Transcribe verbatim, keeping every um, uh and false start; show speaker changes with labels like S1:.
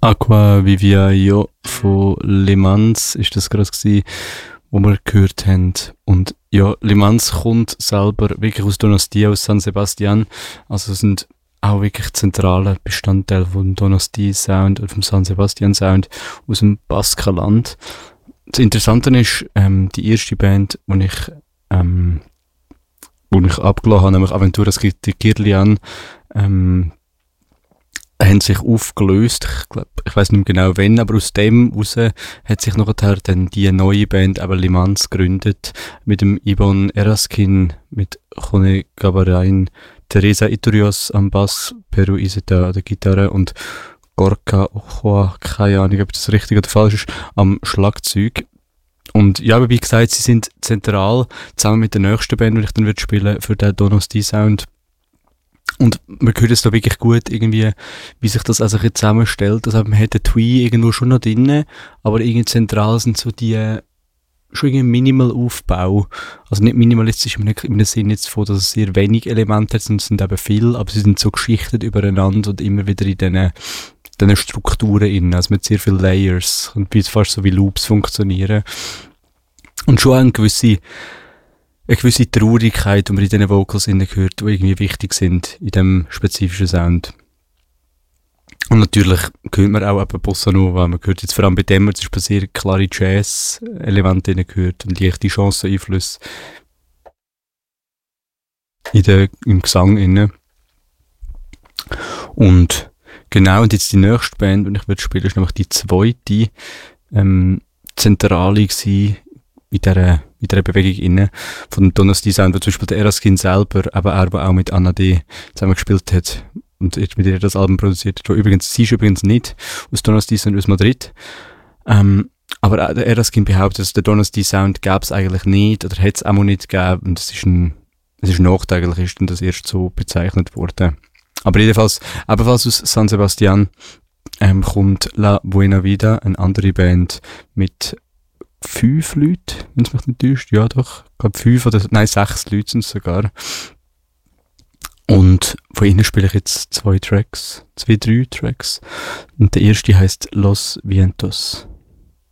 S1: Aqua Vivia Io von Le Mans ist das gerade gewesen, wo wir gehört haben. Und ja, Le Mans kommt selber wirklich aus Donostia, aus San Sebastian. Also sind auch wirklich zentrale Bestandteile vom Donosti Sound oder vom San Sebastian Sound aus dem Baskenland. Das Interessante ist, ähm, die erste Band, die ich, ähm, wo ich abgelassen habe, nämlich Aventuras de Kirlian, ähm, haben sich aufgelöst. Ich glaube, ich weiß nicht mehr genau wann, aber aus dem raus hat sich nachher dann die neue Band, aber Le Mans, gegründet, mit dem Ibon Eraskin, mit Jone Gabarain, Teresa Iturios am Bass, Peru Iseta an der Gitarre und Gorka Ochoa, keine Ahnung, ob das richtig oder falsch ist, am Schlagzeug. Und ja, wie gesagt, sie sind zentral, zusammen mit der nächsten Band, die ich dann spielen würde, für den Donosti Sound. Und man hört es da wirklich gut, irgendwie, wie sich das also zusammenstellt. Also man hat den Twee irgendwo schon noch drin, aber irgendwie zentral sind so die, schon irgendwie Minimal-Aufbau. Also nicht minimalistisch im im Sinne jetzt von, dass es sehr wenig Elemente hat, sondern es sind eben viele, aber sie sind so geschichtet übereinander und immer wieder in diesen, diesen Strukturen innen, also mit sehr vielen Layers und wie fast so wie Loops funktionieren. Und schon eine gewisse, eine gewisse Traurigkeit, die man in diesen Vocals innen hört, die irgendwie wichtig sind in diesem spezifischen Sound. Und natürlich hört man auch eben Bossa Nova. Man hört jetzt vor allem bei dem, es ist sehr klare Jazz-Elemente drin gehört und leichte Chanceneinflüsse in der, im Gesang innen. Und genau, und jetzt die nächste Band, die ich würde spielen, ist nämlich die zweite, ähm, zentrale gewesen in dieser, in dieser Bewegung innen von dem Donosti Sound, wo zum Beispiel der Eraskin selber, aber er, der auch mit Anna D. zusammen gespielt hat und jetzt mit ihr das Album produziert hat, wo übrigens, sie ist übrigens nicht aus Donosti, sondern aus Madrid. Ähm, aber der Eraskin behauptet, dass der Donosti Sound gäbe es eigentlich nicht, oder hätte es auch mal nicht gegeben, und es ist ein, es ist nachteilig, ist dann das erst so bezeichnet worden. Aber jedenfalls, ebenfalls aus San Sebastian, ähm, kommt La Buena Vida, eine andere Band mit fünf Leuten, wenn es mich nicht täuscht. Ja, doch. Ich glaube, fünf oder, nein, sechs Leute sind es sogar. Und von ihnen spiele ich jetzt zwei Tracks, zwei, drei Tracks. Und der erste heisst Los Vientos.